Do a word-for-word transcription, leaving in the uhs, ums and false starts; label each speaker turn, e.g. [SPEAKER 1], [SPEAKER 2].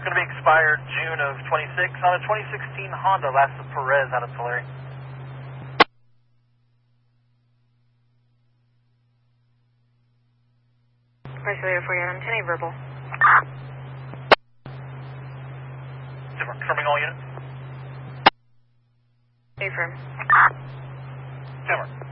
[SPEAKER 1] going to be expired June of twenty-six on a twenty sixteen Honda Lassa Perez out of Tulare.
[SPEAKER 2] Partially for you on ten eight verbal.
[SPEAKER 1] Confirming all units.
[SPEAKER 2] Affirm.
[SPEAKER 1] Confirm.